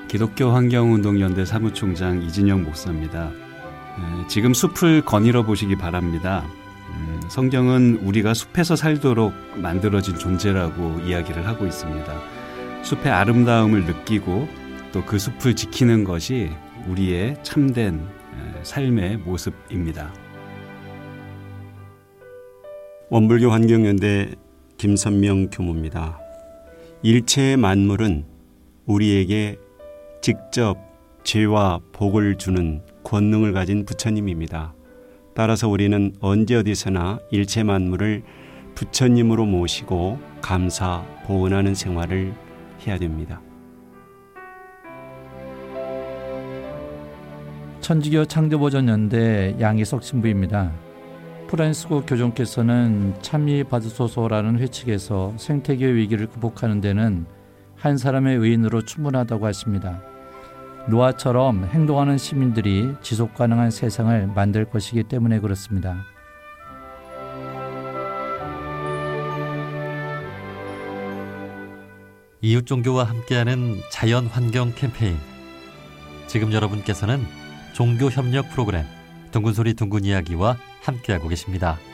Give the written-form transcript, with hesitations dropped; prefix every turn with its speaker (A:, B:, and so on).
A: 기독교 환경운동연대 사무총장 이진영 목사입니다. 지금 숲을 거닐어 보시기 바랍니다. 성경은 우리가 숲에서 살도록 만들어진 존재라고 이야기를 하고 있습니다. 숲의 아름다움을 느끼고 또 그 숲을 지키는 것이 우리의 참된 삶의 모습입니다.
B: 원불교 환경연대 김선명 교무입니다. 일체의 만물은 우리에게 직접 죄와 복을 주는 권능을 가진 부처님입니다. 따라서 우리는 언제 어디서나 일체 만물을 부처님으로 모시고 감사, 보은하는 생활을 해야 됩니다.
C: 천주교 창조보존연대 양희석 신부입니다. 프란시스코 교종께서는 참이 받으소서라는 회칙에서 생태계 위기를 극복하는 데는 한 사람의 의인으로 충분하다고 하십니다. 노아처럼 행동하는 시민들이 지속가능한 세상을 만들 것이기 때문에 그렇습니다.
D: 이웃종교와 함께하는 자연환경 캠페인. 지금 여러분께서는 종교협력 프로그램 둥근소리 둥근이야기와 함께하고 계십니다.